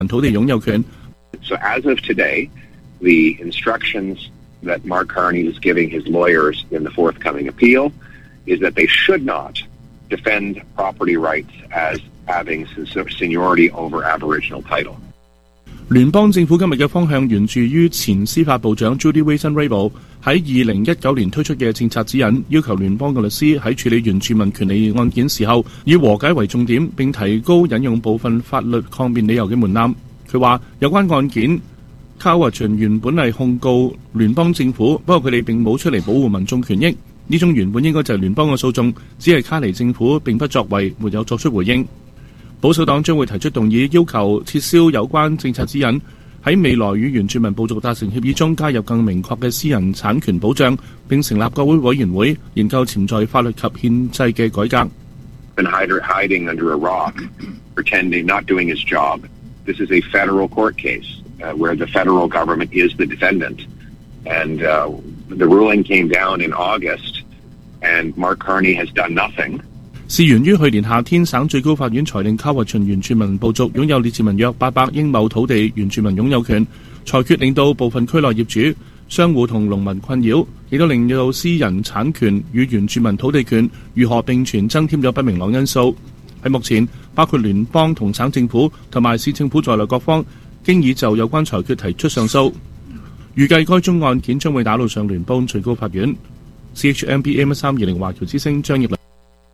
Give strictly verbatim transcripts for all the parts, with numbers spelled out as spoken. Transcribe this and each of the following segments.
土地擁有權。 So as of today, the instructions that Mark Carney is giving his lawyers in the forthcoming appeal is that they should not defend property rights as having seniority over Aboriginal title. 聯邦政府今日嘅方向源自於前司法部長 Judy Wilson-Raybould 喺二零一九年推出嘅政策指引，要求聯邦嘅律師喺處理原住民權利案件時候，以和解為重點，並提高引用部分法律抗辯理由嘅門檻。佢話有關案件，卡華全原本係控告聯邦政府，不過佢哋並冇出嚟保護民眾權益。呢種原本應該就係聯邦嘅訴訟，只係卡尼政府並不作為，沒有作出回應。保守黨將會提出動議，要求撤銷有關政策指引，喺未來與原住民部族達成協議中加入更明確嘅私人產權保障，並成立國會委員會研究潛在法律及憲制嘅改革。 Been hiding under a rock, pretending not doing his job. This is a federal court case uh, where the federal government is the defendant, and uh, the ruling came down in August, and Mark Carney has done nothing. 事源於去年夏天，省最高法院裁定卡華群原住民部族擁有列治文約八百英畝土地原住民擁有權，裁決令到部分區內業主、商戶同農民困擾，亦都令到私人產權與原住民土地權如何並存增添咗不明朗因素。喺目前，包括聯邦同省政府同埋市政府在內各方，經已就有關裁決提出上訴。預計該宗案件將會打到上聯邦最高法院。C H M B M 三二零華僑之聲張業良。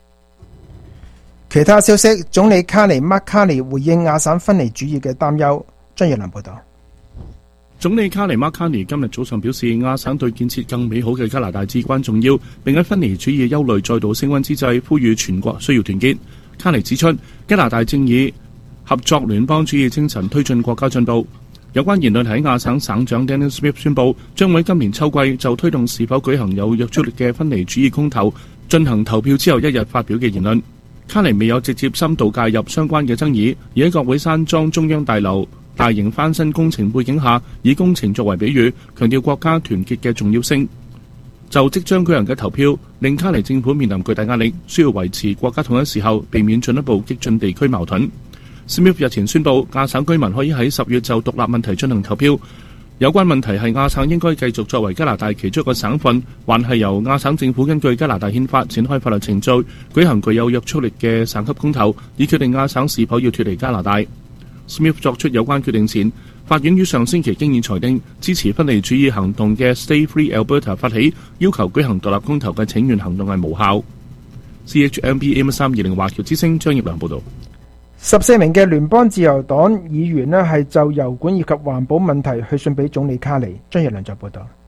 其他消息，總理卡尼麥卡尼回應亞省分離主義嘅擔憂。張業良報道。 總理卡尼麥卡尼今日早上表示，亞省對建設更美好嘅加拿大至關重要，並喺分離主義憂慮再度升溫之際，呼籲全國需要團結。卡尼指出，加拿大正以合作聯邦主義精神推進國家進步。有關言論喺亞省省長 Daniel Smith 宣布，將會今年秋季就推動是否舉行有約束力嘅分離主義公投進行投票之後一日發表嘅言論。卡尼未有直接深度介入相關嘅爭議，而喺國會山莊中央大樓大型翻新工程背景下，以工程作為比喻，強調國家團結嘅重要性。就即將舉行嘅投票，令卡尼政府面臨巨大壓力，需要維持國家統一時候，避免進一步激進地區矛盾。Smith 日前宣布，亞省居民可以喺十月就獨立問題進行投票。有關問題係亞省應該繼續作為加拿大其中一個省份，還係由亞省政府根據加拿大憲法展開法律程序，舉行具有約束力嘅省級公投，以決定亞省是否要脫離加拿大。Smith 作出有關決定前，法院於上星期經已裁定，支持分離主義行動嘅 Stay Free Alberta 發起要求舉行獨立公投嘅請願行動係無效。C H M B M 三二零華僑之聲張業良報導。 十四名嘅聯邦自由黨議員呢係就油管以及環保問題去信俾總理卡尼。張業良再報導。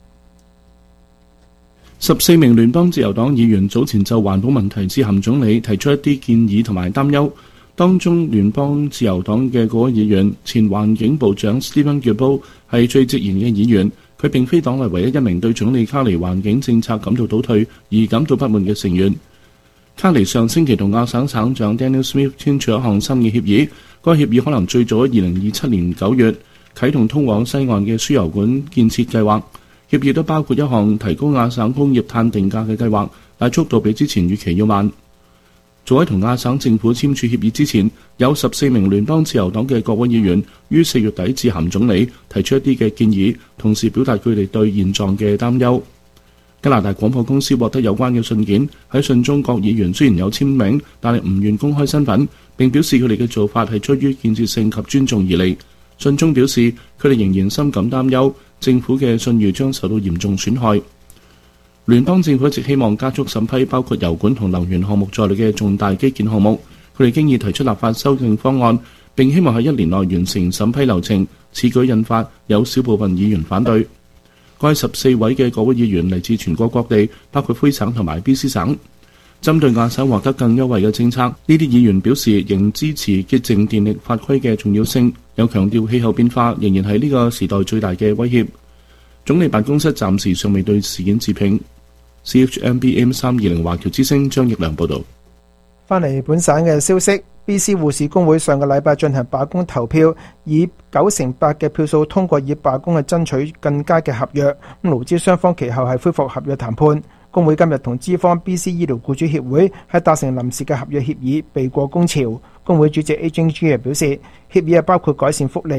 十四名聯邦自由黨議員早前就環保問題致函總理，提出一啲建議同埋擔憂。當中聯邦自由黨嘅嗰位議員前環境部長 Stephen Guilbeault 係最直言嘅議員，佢並非黨內唯一一名對總理卡尼環境政策感到倒退而感到不滿嘅成員。卡尼上星期同亞省省長 Daniel Smith 簽署一項新嘅協議，該協議可能最早喺二零二七年九月啟動通往西岸嘅輸油管建設計劃。協議都包括一項提高亞省工業碳定價嘅計劃，但速度比之前預期要慢。早喺同亞省政府簽署協議之前，有十四名聯邦自由黨嘅國會議員於四月底致函總理，提出一啲嘅建議，同時表達佢哋對現狀嘅擔憂。加拿大廣播公司獲得有關嘅信件，喺信中各議員雖然有簽名，但係唔願公開身份，並表示佢哋嘅做法係出於建設性及尊重而嚟。信中表示，佢哋仍然深感擔憂，政府嘅信譽將受到嚴重損害。聯邦政府一直希望加速審批包括油管同能源項目在內嘅重大基建項目，佢哋經已提出立法修正方案，並希望喺一年內完成審批流程。此舉引發有少部分議員反對。該十四位嘅國會議員嚟自全國各地，包括魁省同埋 B C 省。針對亞省獲得更優惠嘅政策，呢啲議員表示仍支持潔淨電力法規嘅重要性，又強調氣候變化仍然係呢個時代最大嘅威脅。總理辦公室暫時尚未對事件置評。C H M B M 三二零華僑之聲張業良報導。 翻嚟本省嘅消息 ，B C 護士工會上個禮拜進行罷工投票，以九成八嘅票數通過以罷工去爭取更佳嘅合約。咁勞資雙方其後係恢復合約談判。工會今日同資方 B C 醫療僱主協會係達成臨時嘅合約協議，避過工潮。 工會主席 Adrian G 表示，協議係包括改善福利、